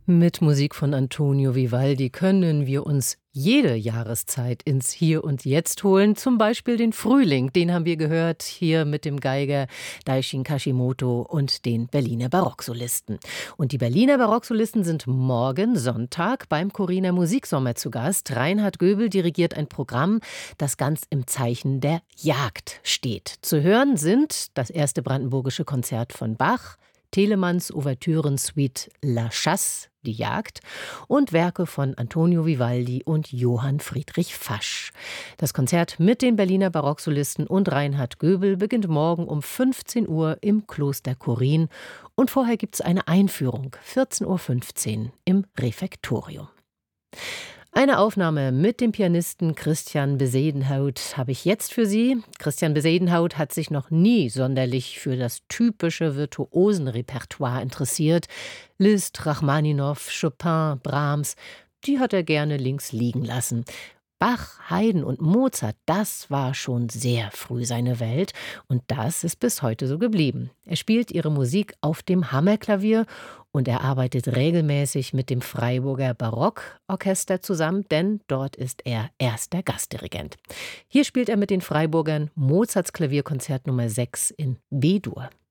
Mit Musik von Antonio Vivaldi können wir uns jede Jahreszeit ins Hier und Jetzt holen, zum Beispiel den Frühling, den haben wir gehört, hier mit dem Geiger Daishin Kashimoto und den Berliner Barocksolisten. Und die Berliner Barocksolisten sind morgen Sonntag beim Coriner Musiksommer zu Gast. Reinhard Göbel dirigiert ein Programm, das ganz im Zeichen der Jagd steht. Zu hören sind das erste brandenburgische Konzert von Bach, Telemanns Ouvertüren-Suite La Chasse, die Jagd, und Werke von Antonio Vivaldi und Johann Friedrich Fasch. Das Konzert mit den Berliner Barocksolisten und Reinhard Göbel beginnt morgen um 15 Uhr im Kloster Korin. Und vorher gibt es eine Einführung, 14:15 Uhr im Refektorium. Eine Aufnahme mit dem Pianisten Christian Bezuidenhout habe ich jetzt für Sie. Christian Bezuidenhout hat sich noch nie sonderlich für das typische Virtuosenrepertoire interessiert. Liszt, Rachmaninow, Chopin, Brahms, die hat er gerne links liegen lassen. Bach, Haydn und Mozart, das war schon sehr früh seine Welt und das ist bis heute so geblieben. Er spielt ihre Musik auf dem Hammerklavier und er arbeitet regelmäßig mit dem Freiburger Barockorchester zusammen, denn dort ist er erster Gastdirigent. Hier spielt er mit den Freiburgern Mozarts Klavierkonzert Nummer 6 in B-Dur.